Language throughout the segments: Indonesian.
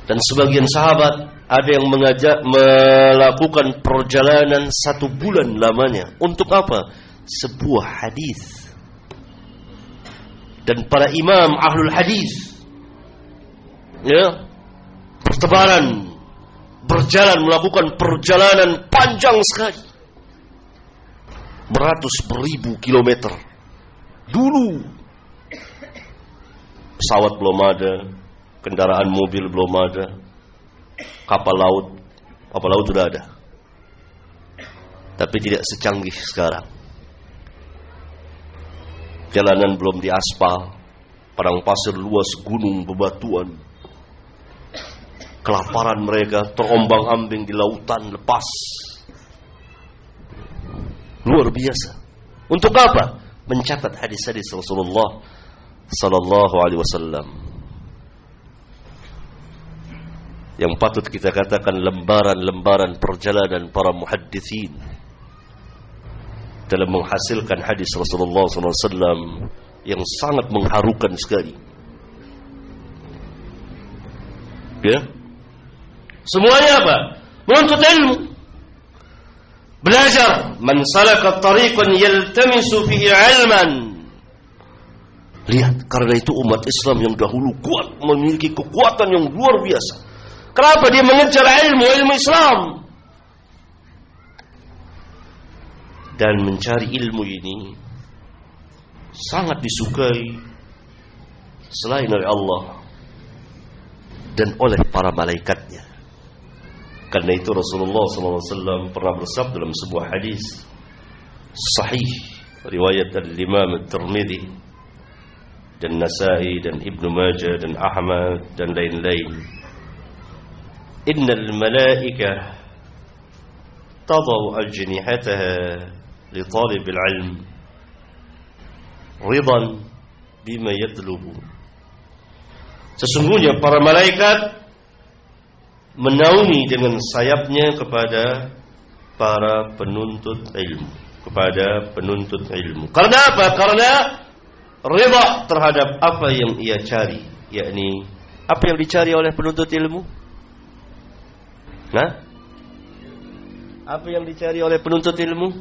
Dan sebagian sahabat ada yang melakukan perjalanan 1 bulan lamanya. Untuk apa? Sebuah hadis. Dan para imam ahlul hadis, ya, bertebaran, berjalan, melakukan perjalanan panjang sekali, beribu kilometer. Dulu pesawat belum ada, kendaraan mobil belum ada, kapal laut sudah ada, tapi tidak secanggih sekarang. Jalanan belum diaspal, padang pasir luas, gunung, bebatuan. Kelaparan mereka terombang-ambing di lautan lepas. Luar biasa. Untuk apa? Mencatat hadis-hadis Rasulullah sallallahu alaihi wasallam. Yang patut kita katakan lembaran-lembaran perjalanan para muhadditsin dalam menghasilkan hadis Rasulullah sallallahu alaihi wasallam yang sangat mengharukan sekali. Ya? Semuanya apa? Menuntut ilmu. Belajar. Man salaka tariqan yaltamisu fihi ilman. Lihat, karena itu umat Islam yang dahulu kuat, memiliki kekuatan yang luar biasa. Kenapa dia mengejar ilmu Islam? Dan mencari ilmu ini sangat disukai selain oleh Allah dan oleh para malaikatnya. Karena itu Rasulullah SAW pernah bersabda dalam sebuah hadis sahih riwayat al-Imam At-Tirmidzi dan Nasa'i dan Ibnu Majah dan Ahmad dan lain-lain. Innal malaikah tadau ajnihataha li talibil ilm ridan bima yatlubu. Sesungguhnya para malaikat menaungi dengan sayapnya kepada para penuntut ilmu, kepada penuntut ilmu. Karena apa? Karena ridha terhadap apa yang ia cari, yakni apa yang dicari oleh penuntut ilmu? Nah, apa yang dicari oleh penuntut ilmu?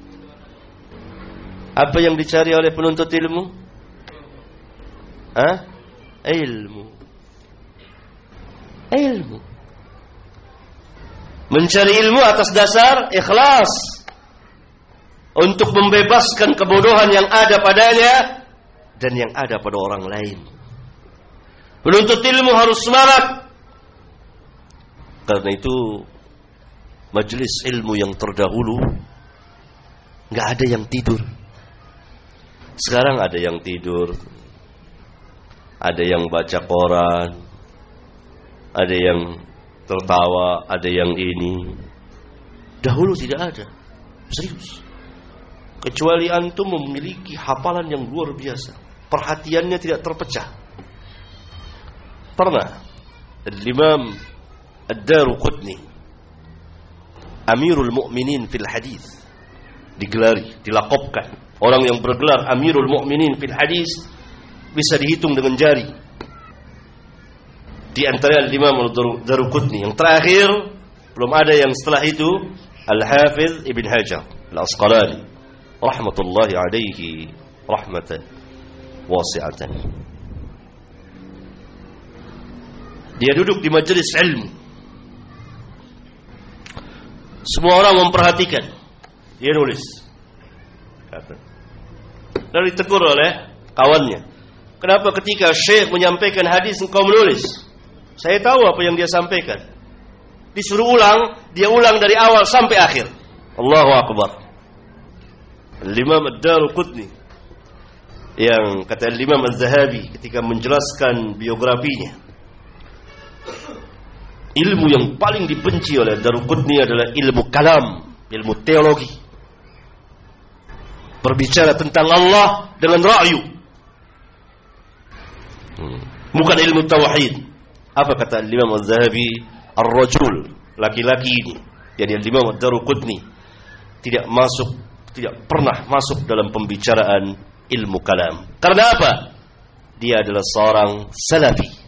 Apa yang dicari oleh penuntut ilmu? Ilmu. Ilmu. Mencari ilmu atas dasar ikhlas untuk membebaskan kebodohan yang ada padanya dan yang ada pada orang lain. Penuntut ilmu harus semangat. Karena itu majelis ilmu yang terdahulu enggak ada yang tidur. Sekarang ada yang tidur, ada yang baca koran, ada yang tertawa, ada yang ini. Dahulu tidak ada. Serius. Kecuali antum memiliki hafalan yang luar biasa, perhatiannya tidak terpecah. Pernah Imam Ad-Daruqutni, Amirul Mu'minin fil Hadis, digelari, dilakopkan. Orang yang bergelar Amirul Mu'minin fil Hadis bisa dihitung dengan jari. Di antara Imam Ad-Daruqutni, yang terakhir belum ada yang setelah itu, Al-Hafiz Ibn Hajar Al-Asqalani rahmatullahi alaihi rahmatan wasi'atan. Dia duduk di majelis ilmu. Semua orang memperhatikan. Dia nulis. Lalu ditegur oleh kawannya. Kenapa ketika Syekh menyampaikan hadis engkau menulis? Saya tahu apa yang dia sampaikan. Disuruh ulang, dia ulang dari awal sampai akhir. Allahu Akbar. Imam Ad-Daruqutni, yang kata Imam Az-Zahabi ketika menjelaskan biografinya, ilmu yang paling dibenci oleh Daruqutni adalah ilmu kalam, ilmu teologi. Berbicara tentang Allah dengan ra'yu. Bukan ilmu tauhid. Apa kata Imam Az-Zahabi? Ar-rajul, laki-laki ini, yani Imam Ad-Daruqutni, tidak pernah masuk dalam pembicaraan ilmu kalam. Karena apa? Dia adalah seorang salafi.